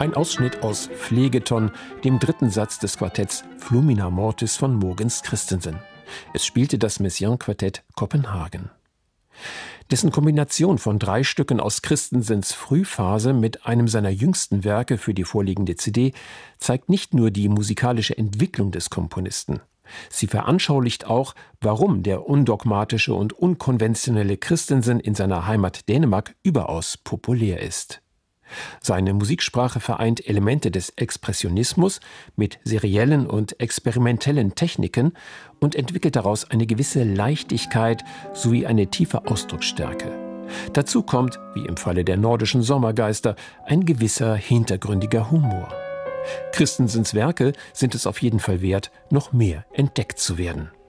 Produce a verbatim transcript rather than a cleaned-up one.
Ein Ausschnitt aus Phlegeton, dem dritten Satz des Quartetts Flumina Mortis von Mogens Christensen. Es spielte das Messiaen-Quartett Kopenhagen. Dessen Kombination von drei Stücken aus Christensens Frühphase mit einem seiner jüngsten Werke für die vorliegende C D zeigt nicht nur die musikalische Entwicklung des Komponisten. Sie veranschaulicht auch, warum der undogmatische und unkonventionelle Christensen in seiner Heimat Dänemark überaus populär ist. Seine Musiksprache vereint Elemente des Expressionismus mit seriellen und experimentellen Techniken und entwickelt daraus eine gewisse Leichtigkeit sowie eine tiefe Ausdrucksstärke. Dazu kommt, wie im Falle der nordischen Sommergeister, ein gewisser hintergründiger Humor. Christensens Werke sind es auf jeden Fall wert, noch mehr entdeckt zu werden.